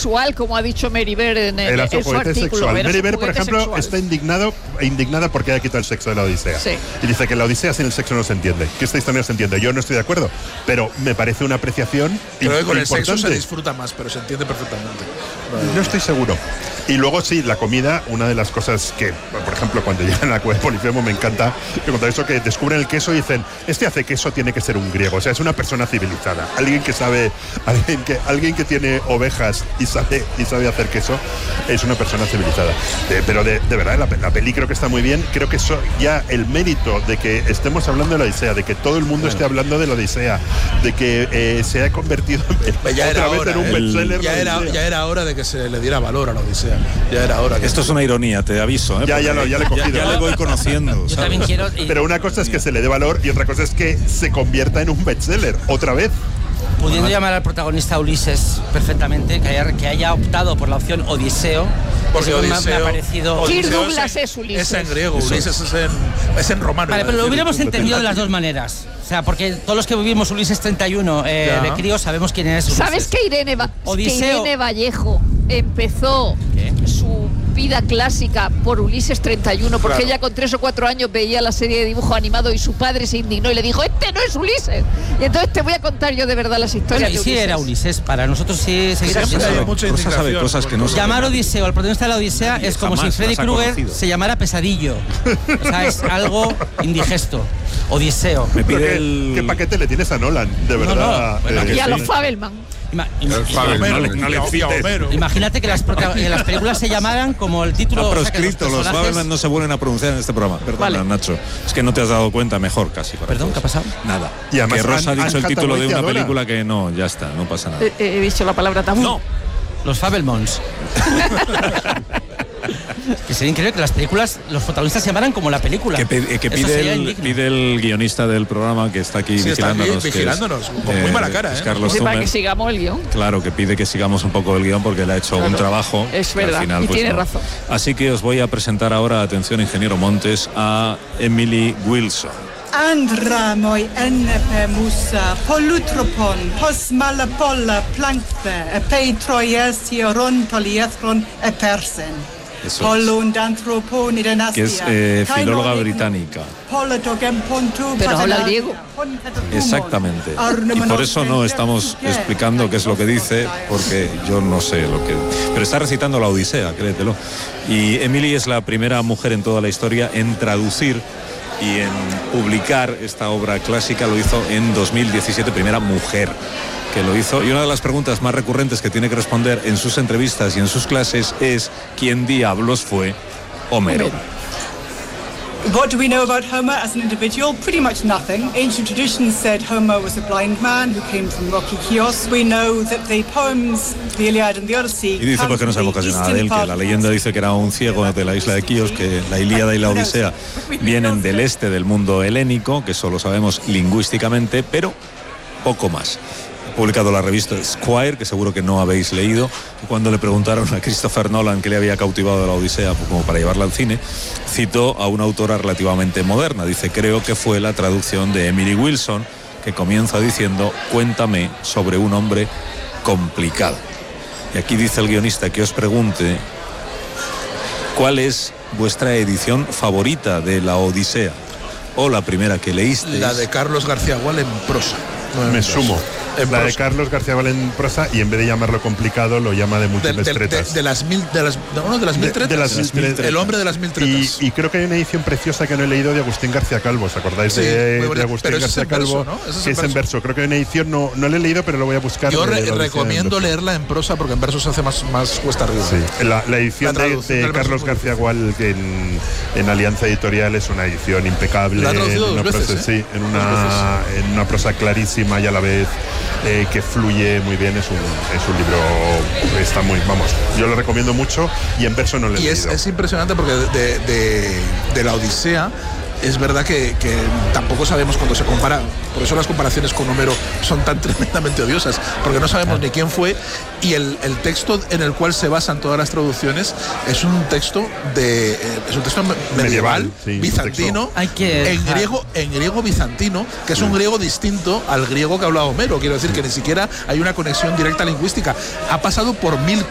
sexual, como ha dicho Meribert en su artículo. Meribert, por ejemplo, sexual. Está indignada porque haya quitado el sexo de la Odisea. Sí. Y dice que la Odisea sin el sexo no se entiende, que esta historia no se entiende. Yo no estoy de acuerdo, pero me parece una apreciación Creo que con el importante. sexo se disfruta más, pero se entiende perfectamente. No estoy seguro. Y luego sí, la comida, una de las cosas que, por ejemplo, cuando llegan a la cueva de Polifemo me encanta, que cuando eso que descubren el queso y dicen, hace queso tiene que ser un griego, o sea, es una persona civilizada, alguien que sabe, alguien que tiene ovejas y sabe hacer queso, es una persona civilizada. Pero de verdad, la peli creo que está muy bien, creo que eso ya el mérito de que estemos hablando de la Odisea, de que todo el mundo esté hablando de la Odisea, de que se ha convertido otra vez en un bestseller. Ya era hora de que se le diera valor a la Odisea. Ya era hora. Esto es una ironía, te aviso. Ya le he cogido. Ya le voy conociendo. Yo también quiero. Pero una cosa es que se le dé valor y otra cosa es que se convierta en un bestseller otra vez. Pudiendo llamar al protagonista Ulises perfectamente, que haya optado por la opción Odiseo, porque Odiseo, me ha parecido. Kirk Douglas es Ulises. Es en griego, Ulises es en romano. Vale, pero lo hubiéramos entendido de las dos maneras. O sea, porque todos los que vivimos Ulises 31 de crío sabemos quién es Ulises. ¿Sabes que Irene Vallejo empezó su vida clásica por Ulises 31? Porque ella con 3 o 4 años veía la serie de dibujo animado y su padre se indignó y le dijo, este no es Ulises. Y entonces te voy a contar yo de verdad las historias de Ulises. Sí era Ulises, para nosotros sí seguirá siendo. Sabe cosas que no llamar Odiseo al protagonista de la Odisea es como si Freddy Krueger se llamara Pesadillo. O sea, es algo indigesto. Odiseo. Me pide ¿Qué paquete le tienes a Nolan? De verdad. Y a los Fabelman. Imagínate que las películas se llamaran como el título. Ha proscrito, los Fabelman no se vuelven a pronunciar en este programa. Perdona, Nacho. Es que no te has dado cuenta, mejor casi. Perdón, ¿qué ha pasado? Nada. Y además que Rosa ha dicho el título de una película que no, ya está, no pasa nada. He dicho la palabra tabú. No, los Fabelmans. Que sería increíble que las películas, los protagonistas se llamaran como la película. Que pide el guionista del programa que está aquí vigilándonos con muy mala cara. Es Carlos Para que sigamos el guión. Claro, que pide que sigamos un poco el guión porque le ha hecho un trabajo. Es verdad, al final, y tiene razón. Así que os voy a presentar ahora, atención ingeniero Montes, a Emily Wilson. Andra moi ennepe musa polutropon hosmalapolla plankte peitroiesi rontoliethron persen. Que es filóloga británica. Pero habla griego. Exactamente. Y por eso no estamos explicando qué es lo que dice, porque yo no sé lo que... Pero está recitando la Odisea, créetelo. Y Emily es la primera mujer en toda la historia en traducir y en publicar esta obra clásica. Lo hizo en 2017, primera mujer que lo hizo. Y una de las preguntas más recurrentes que tiene que responder en sus entrevistas y en sus clases es ¿quién diablos fue Homero? What do we know about Homer as an individual? Pretty much nothing. Ancient traditions said Homer was a blind man who came from rocky Chios. We know that the poems, the Iliad and the Odyssey... Y dice porque no sabemos casi nada de él, que la leyenda dice que era un ciego de la isla de Chios, que la Ilíada y la Odisea vienen del este del mundo helénico, que eso lo sabemos lingüísticamente, pero poco más. Publicado la revista Squire, que seguro que no habéis leído, y cuando le preguntaron a Christopher Nolan qué le había cautivado de la Odisea como para llevarla al cine, citó a una autora relativamente moderna. Dice, creo que fue la traducción de Emily Wilson, que comienza diciendo, cuéntame sobre un hombre complicado. Y aquí dice el guionista que os pregunte, ¿cuál es vuestra edición favorita de la Odisea? O la primera que leísteis. La de Carlos García Gual en prosa. Me sumo. La de Carlos García Gual en prosa, y en vez de llamarlo complicado lo llama de múltiples tretas. De las mil tretas. El hombre de las mil tretas. Y creo que hay una edición preciosa que no he leído de Agustín García Calvo. ¿Os acordáis de Agustín García Calvo? ¿No? Que es en verso. Creo que hay una edición, no la he leído, pero lo voy a buscar. Yo recomiendo leerla en prosa porque en verso se hace más cuesta arriba. Sí. La edición de Carlos García Gual en Alianza Editorial es una edición impecable. La ha traducido dos veces, sí, en una prosa clarísima y a la vez que fluye muy bien. Es un libro, está muy, yo lo recomiendo mucho, y en verso no lo he leído. Es impresionante porque de la Odisea es verdad que tampoco sabemos cuando se compara, por eso las comparaciones con Homero son tan tremendamente odiosas, porque no sabemos ni quién fue, y el texto en el cual se basan todas las traducciones es un texto medieval, sí, bizantino, en griego bizantino, que es un griego distinto al griego que hablaba Homero. Quiero decir que ni siquiera hay una conexión directa lingüística. Ha pasado por 1000